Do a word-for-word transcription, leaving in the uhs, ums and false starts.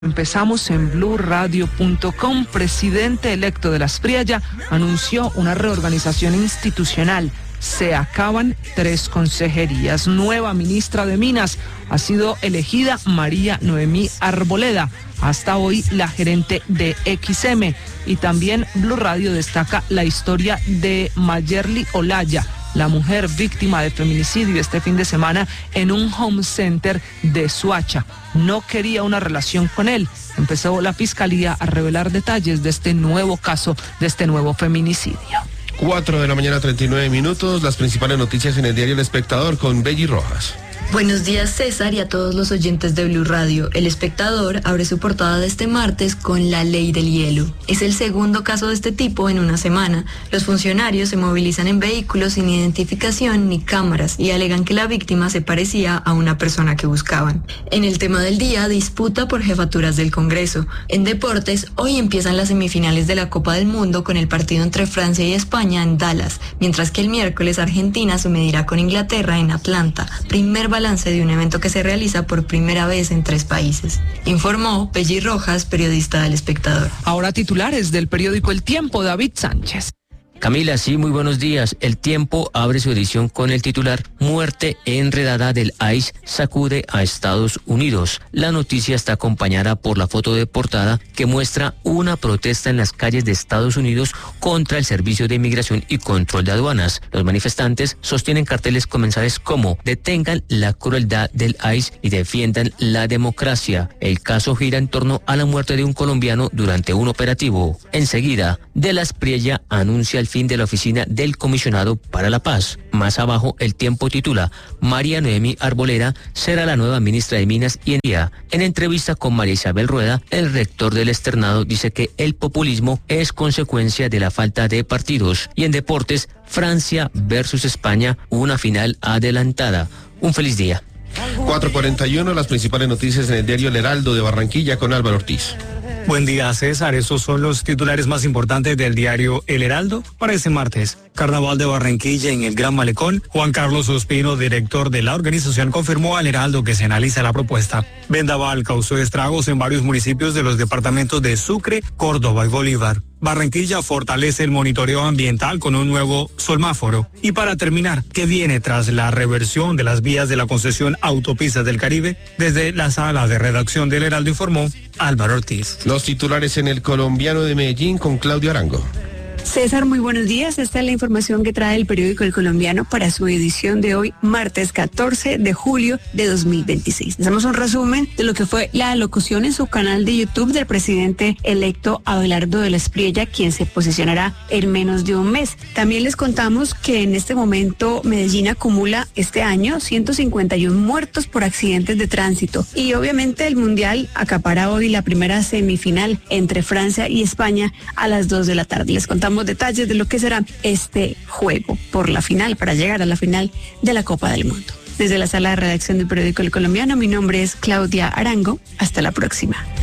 Empezamos en blue radio punto com. Presidente electo de la Aspriella anunció una reorganización institucional. Se acaban tres consejerías. Nueva ministra de Minas ha sido elegida María Noemí Arboleda, hasta hoy la gerente de X M. Y también Blue Radio destaca la historia de Mayerly Olaya, la mujer víctima de feminicidio este fin de semana en un home center de Soacha. No quería una relación con él. Empezó la fiscalía a revelar detalles de este nuevo caso, de este nuevo feminicidio. Cuatro de la mañana, treinta y nueve minutos. Las principales noticias en el diario El Espectador con Belly Rojas. Buenos días, César, y a todos los oyentes de Blue Radio. El Espectador abre su portada de este martes con la ley del hielo. Es el segundo caso de este tipo en una semana. Los funcionarios se movilizan en vehículos sin identificación ni cámaras y alegan que la víctima se parecía a una persona que buscaban. En el tema del día, disputa por jefaturas del Congreso. En deportes, hoy empiezan las semifinales de la Copa del Mundo con el partido entre Francia y España en Dallas, mientras que el miércoles Argentina se medirá con Inglaterra en Atlanta. Primer balance de un evento que se realiza por primera vez en tres países. Informó Belly Rojas, periodista del Espectador. Ahora titulares del periódico El Tiempo, David Sánchez. Camila, sí, muy buenos días. El Tiempo abre su edición con el titular Muerte enredada del I C E sacude a Estados Unidos. La noticia está acompañada por la foto de portada que muestra una protesta en las calles de Estados Unidos contra el Servicio de Inmigración y Control de Aduanas. Los manifestantes sostienen carteles con mensajes como detengan la crueldad del I C E y defiendan la democracia. El caso gira en torno a la muerte de un colombiano durante un operativo. Enseguida, De la Aspriella anuncia el fin de la oficina del Comisionado para la Paz. Más abajo, El Tiempo titula María Noemí Arboleda será la nueva ministra de Minas y Energía. En entrevista con María Isabel Rueda, el rector del externado dice que el populismo es consecuencia de la falta de partidos. Y en deportes, Francia versus España, una final adelantada. Un feliz día. cuatro cuarenta y uno, las principales noticias en el diario El Heraldo de Barranquilla con Álvaro Ortiz. Buen día, César. Esos son los titulares más importantes del diario El Heraldo para este martes. Carnaval de Barranquilla en el Gran Malecón. Juan Carlos Ospino, director de la organización, confirmó al Heraldo que se analiza la propuesta. Vendaval causó estragos en varios municipios de los departamentos de Sucre, Córdoba y Bolívar. Barranquilla fortalece el monitoreo ambiental con un nuevo semáforo. Y para terminar, ¿qué viene tras la reversión de las vías de la concesión Autopistas del Caribe? Desde la sala de redacción del Heraldo informó Álvaro Ortiz. Los titulares en el Colombiano de Medellín con Claudio Arango. César, muy buenos días. Esta es la información que trae el periódico El Colombiano para su edición de hoy, martes catorce de julio de dos mil veintiséis. Hacemos un resumen de lo que fue la alocución en su canal de YouTube del presidente electo Abelardo de la Aspriella, quien se posicionará en menos de un mes. También les contamos que en este momento Medellín acumula este año ciento cincuenta y uno muertos por accidentes de tránsito. Y obviamente el Mundial acapara hoy la primera semifinal entre Francia y España a las dos de la tarde. Les contamos detalles de lo que será este juego por la final, para llegar a la final de la Copa del Mundo. Desde la sala de redacción del periódico El Colombiano, mi nombre es Claudia Arango. Hasta la próxima.